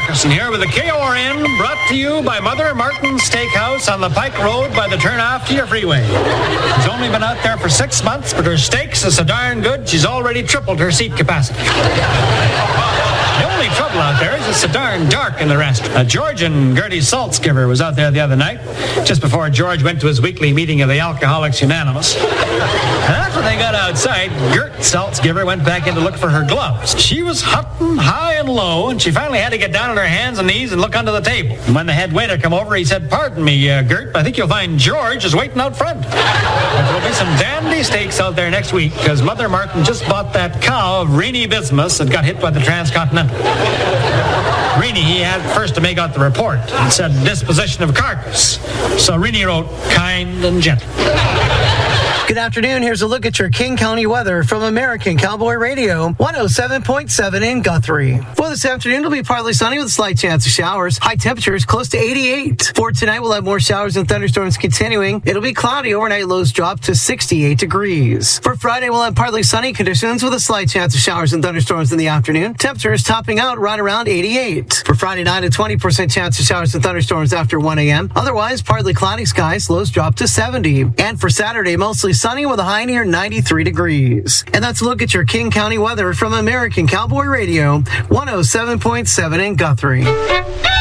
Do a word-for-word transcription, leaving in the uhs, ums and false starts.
Farquharson here with the K O R N, brought to you by Mother Martin's Steakhouse on the Pike Road by the turnoff to your freeway. She's only been out there for six months, but her steaks are so darn good, she's already tripled her seat capacity. The only trouble out there is it's so darn dark in the restaurant. Uh, George and Gertie Saltzgiver was out there the other night, just before George went to his weekly meeting of the Alcoholics Unanimous. And after they got outside, Gert Saltzgiver went back in to look for her gloves. She was hunting high and low, and she finally had to get down on her hands and knees and look under the table. And when the head waiter come over, he said, "Pardon me, uh, Gert, I think you'll find George is waiting out front." But there'll be some dandy steaks out there next week, because Mother Martin just bought that cow of Rennie Bismuth that got hit by the Transcontinental. Rennie, he had first to make out the report. It said disposition of carcass. So Rennie wrote kind and gentle. Good afternoon. Here's a look at your King County weather from American Cowboy Radio, one oh seven point seven in Guthrie. For this afternoon, it'll be partly sunny with a slight chance of showers. High temperatures close to eighty-eight. For tonight, we'll have more showers and thunderstorms continuing. It'll be cloudy. Overnight lows drop to sixty-eight degrees. For Friday, we'll have partly sunny conditions with a slight chance of showers and thunderstorms in the afternoon. Temperatures topping out right around eighty-eight. For Friday night, a twenty percent chance of showers and thunderstorms after one a.m. Otherwise, partly cloudy skies. Lows drop to seventy. And for Saturday, mostly sunny with a high near ninety-three degrees. And that's a look at your King County weather from American Cowboy Radio, one oh seven point seven in Guthrie.